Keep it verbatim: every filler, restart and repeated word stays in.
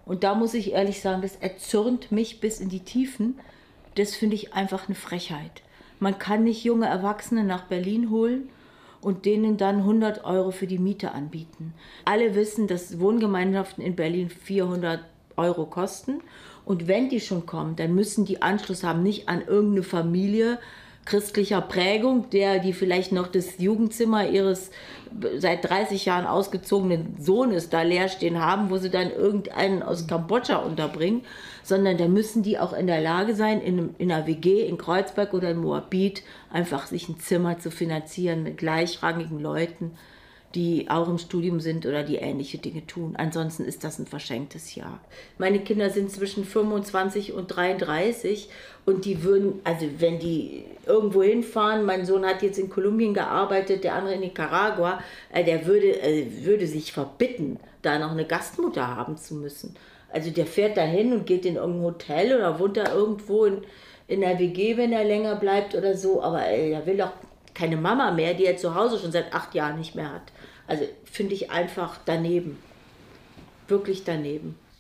Und da muss ich ehrlich sagen, das erzürnt mich bis in die Tiefen. Das finde ich einfach eine Frechheit. Man kann nicht junge Erwachsene nach Berlin holen und denen dann hundert Euro für die Miete anbieten. Alle wissen, dass Wohngemeinschaften in Berlin vierhundert Euro kosten. Und wenn die schon kommen, dann müssen die Anschluss haben, nicht an irgendeine Familie christlicher Prägung, der die vielleicht noch das Jugendzimmer ihres seit dreißig Jahren ausgezogenen Sohnes da leer stehen haben, wo sie dann irgendeinen aus Kambodscha unterbringen, sondern da müssen die auch in der Lage sein, in, in einer W G in Kreuzberg oder in Moabit einfach sich ein Zimmer zu finanzieren mit gleichrangigen Leuten, die auch im Studium sind oder die ähnliche Dinge tun. Ansonsten ist das ein verschenktes Jahr. Meine Kinder sind zwischen fünfundzwanzig und dreiunddreißig und die würden, also wenn die irgendwo hinfahren, mein Sohn hat jetzt in Kolumbien gearbeitet, der andere in Nicaragua, äh, der würde, äh, würde sich verbitten, da noch eine Gastmutter haben zu müssen. Also der fährt da hin und geht in irgendein Hotel oder wohnt da irgendwo in, in der W G, wenn er länger bleibt oder so, aber äh, er will doch keine Mama mehr, die er zu Hause schon seit acht Jahren nicht mehr hat. Also finde ich einfach daneben. Wirklich daneben.